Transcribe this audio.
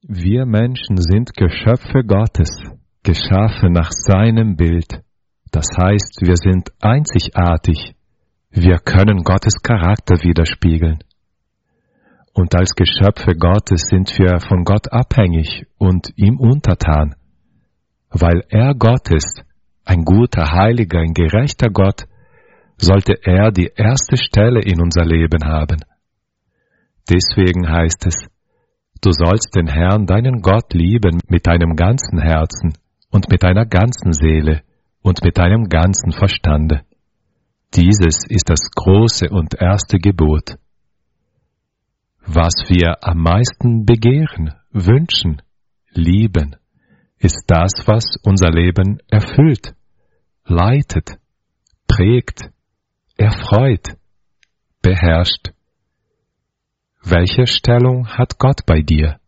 Wir Menschen sind Geschöpfe Gottes, geschaffen nach seinem Bild. Das heißt, wir sind einzigartig. Wir können Gottes Charakter widerspiegeln. Und als Geschöpfe Gottes sind wir von Gott abhängig und ihm untertan. Weil er Gott ist, ein guter, heiliger, ein gerechter Gott, sollte er die erste Stelle in unser Leben haben. Deswegen heißt es, du sollst den Herrn, deinen Gott, lieben mit deinem ganzen Herzen und mit deiner ganzen Seele und mit deinem ganzen Verstande. Dieses ist das große und erste Gebot. Was wir am meisten begehren, wünschen, lieben, ist das, was unser Leben erfüllt, leitet, prägt, erfreut, beherrscht. Welche Stellung hat Gott bei dir?